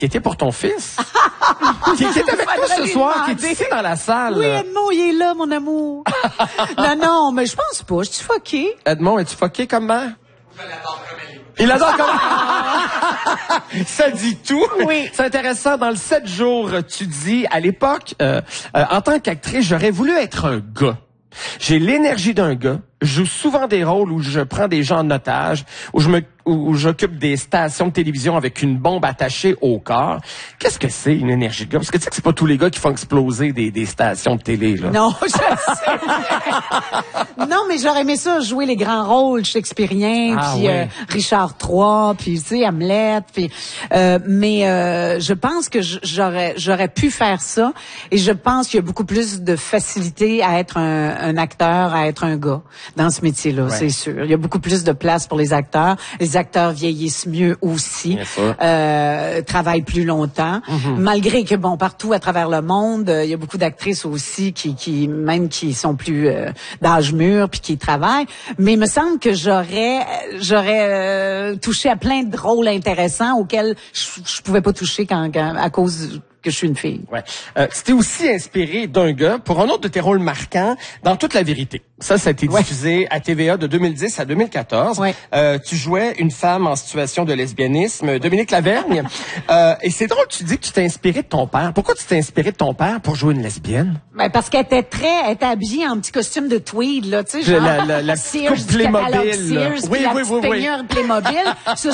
qui était pour ton fils. qui est avec toi ce soir, qui est ici dans la salle. Oui, Edmond, il est là, mon amour. non, mais je pense pas. Je suis fucké. Edmond, es-tu fucké comme mère? Je l'adore comme elle est. Il l'adore comme Ça dit tout. Oui. C'est intéressant. Dans le 7 jours, tu dis, à l'époque, en tant qu'actrice, j'aurais voulu être un gars. J'ai l'énergie d'un gars. Je joue souvent des rôles où je prends des gens en otage, où j'occupe des stations de télévision avec une bombe attachée au corps. Qu'est-ce que c'est une énergie de gars? Parce que tu sais que c'est pas tous les gars qui font exploser des stations de télé, là. Non, je sais. Non, mais j'aurais aimé ça, jouer les grands rôles shakespeariens, puis oui. Richard III, puis tu sais Hamlet, puis mais je pense que j'aurais pu faire ça, et je pense qu'il y a beaucoup plus de facilité à être un acteur, à être un gars dans ce métier-là, c'est sûr. Il y a beaucoup plus de place pour les acteurs. Les acteurs vieillissent mieux aussi, travaillent plus longtemps. Malgré que, bon, partout à travers le monde, il y a beaucoup d'actrices aussi qui sont plus d'âge mûr puis qui travaillent. Mais il me semble que j'aurais touché à plein de rôles intéressants auxquels je pouvais pas toucher à cause que je suis une fille. Ouais. Tu t'es aussi inspiré d'un gars pour un autre de tes rôles marquants dans Toute la vérité. Ça a été diffusé à TVA de 2010 à 2014. Ouais. Tu jouais une femme en situation de lesbianisme, Dominique Lavergne. Et c'est drôle, tu dis que tu t'es inspiré de ton père. Pourquoi tu t'es inspiré de ton père pour jouer une lesbienne? Ben parce qu'elle était habillée en petit costume de tweed, là, tu sais, genre la petite coupe Playmobil. Sears, oui. Peigneur Playmobil.